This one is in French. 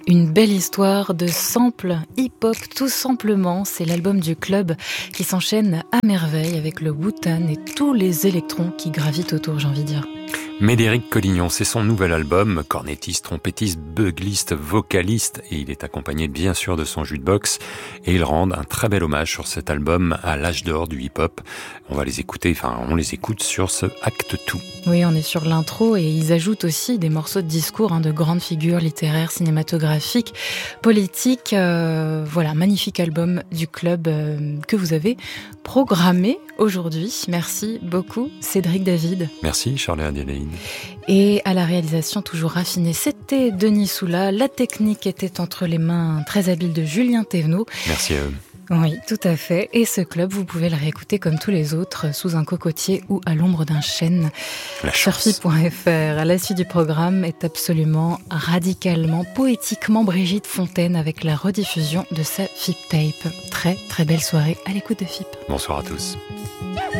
Une belle histoire de sample hip-hop tout simplement, c'est l'album du club qui s'enchaîne à merveille avec le Wu-Tang et tous les électrons qui gravitent autour, j'ai envie de dire. Médéric Collignon, c'est son nouvel album, cornettiste, trompettiste, bugliste, vocaliste, et il est accompagné bien sûr de son jukebox, et ils rendent un très bel hommage sur cet album à l'âge d'or du hip-hop. On les écoute sur ce Acte Tout. Oui, on est sur l'intro et ils ajoutent aussi des morceaux de discours de grandes figures littéraires, cinématographiques, politiques. Voilà, magnifique album du club que vous avez programmé aujourd'hui. Merci beaucoup Cédric David. Merci Charles Adélaïde. Et à la réalisation toujours raffinée, c'était Denis Soula. La technique était entre les mains très habiles de Julien Thévenot. Merci à eux. Oui, tout à fait. Et ce club, vous pouvez le réécouter comme tous les autres, sous un cocotier ou à l'ombre d'un chêne. Sur FIP.fr. À la suite du programme est absolument radicalement, poétiquement Brigitte Fontaine avec la rediffusion de sa FIP Tape. Très, très belle soirée à l'écoute de FIP. Bonsoir à tous.